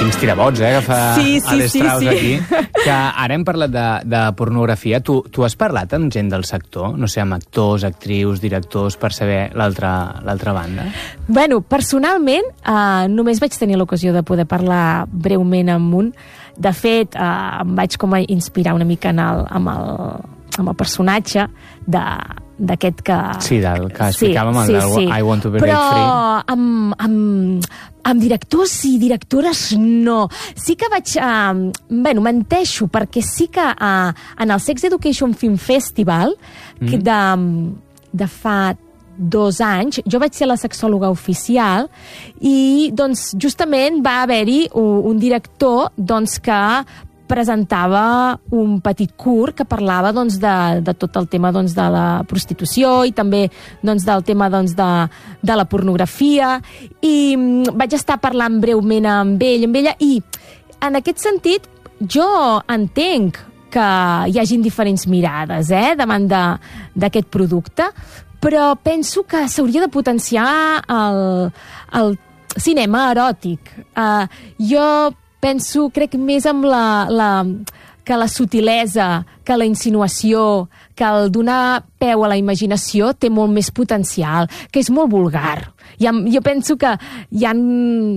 Quins tirabots, que fa l'Strauss aquí. Que ara hem parlat de pornografia. Tu has parlat amb gent del sector? No sé, amb actors, actrius, directors, per saber l'altra banda? Bueno, personalment, només vaig tenir l'ocasió de poder parlar breument amb un. De fet, em vaig com a inspirar una mica amb el personatge d'aquest que... Sí, del que explicàvem, sí. I Want to Be Break Free. Però amb directors i directores no. Sí que vaig... menteixo, perquè sí que en el Sex Education Film Festival, que de fa 2 anys, jo vaig ser la sexòloga oficial i doncs justament va haver-hi un director doncs que presentava un petit curt que parlava doncs, de tot el tema doncs, de la prostitució i també doncs, del tema doncs, de la pornografia, i vaig estar parlant breument amb ella, i en aquest sentit jo entenc que hi hagin diferents mirades davant d'aquest producte, però penso que s'hauria de potenciar el cinema eròtic. Jo crec més amb que la sutilesa, que la insinuació, que el donar peu a la imaginació té molt més potencial, que és molt vulgar. Jo penso que hi ha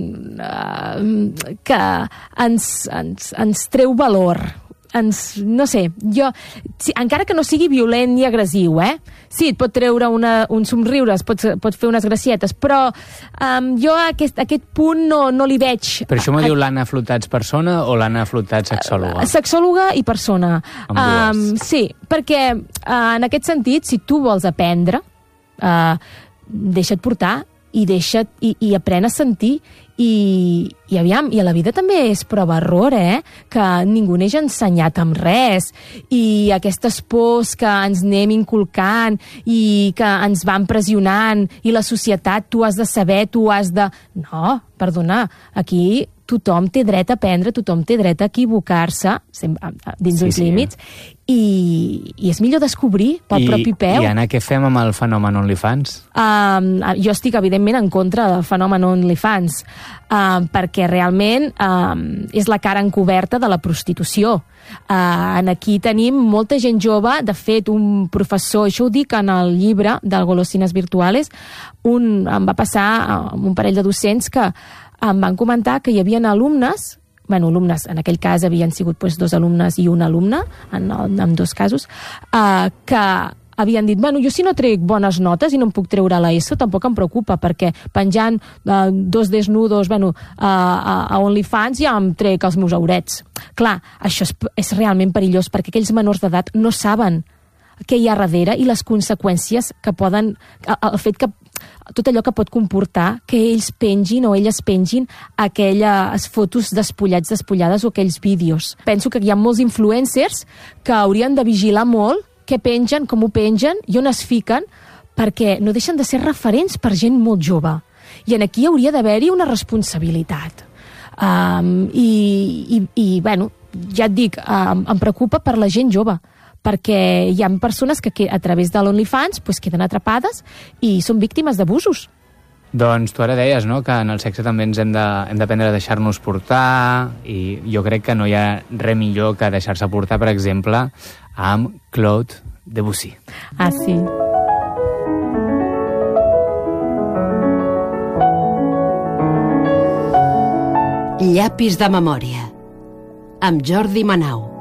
que ens treu valor. No sé, encara que no sigui violent ni agressiu, sí, et pot treure un somriure, pot fer unes gracietes, però jo aquest punt no li veig. Per això m'ho diu l'Anna Flotats persona o l'Anna Flotats sexòloga? Sexòloga i persona. Sí, perquè en aquest sentit, si tu vols aprendre, deixa't portar i aprèn a sentir, i aviam, i a la vida també és prova-error, que ningú neix ensenyat amb res, i aquestes pors que ens anem inculcant i que ens van pressionant, i la societat, tu has de saber, tu has de... No, perdona, aquí tothom té dret a aprendre, tothom té dret a equivocar-se dins uns límits, i és millor descobrir pel propi peu. I Anna, què fem amb el fenomen OnlyFans? Jo estic evidentment en contra del fenomen OnlyFans, perquè realment és la cara encoberta de la prostitució. Aquí tenim molta gent jove, de fet un professor, això ho dic en el llibre del Golosines Virtuales, em va passar amb un parell de docents que em van comentar que hi havia alumnes, en aquell cas havien sigut 2 alumnes i un alumne, en 2 casos, que havien dit, jo si no trec bones notes i no em puc treure la ESO, tampoc em preocupa, perquè penjant 2 desnudos a OnlyFans ja em trec els meus aurets. Clar, això és realment perillós, perquè aquells menors d'edat no saben què hi ha darrere i les conseqüències que poden... El fet que tot allò que pot comportar que ells pengin o elles pengin aquelles fotos despullats, despullades o aquells vídeos. Penso que hi ha molts influencers que haurien de vigilar molt què pengen, com ho pengen i on es fiquen, perquè no deixen de ser referents per gent molt jove. I aquí hauria d'haver-hi una responsabilitat. Bueno, ja et dic, em preocupa per la gent jove, perquè hi ha persones que a través de l'OnlyFans queden atrapades i són víctimes d'abusos. Doncs tu ara deies, no?, que en el sexe també ens hem d'aprendre a deixar-nos portar, i jo crec que no hi ha res millor que deixar-se portar, per exemple, amb Claude Debussy. Ah, sí. Llapis de memòria, amb Jordi Manau.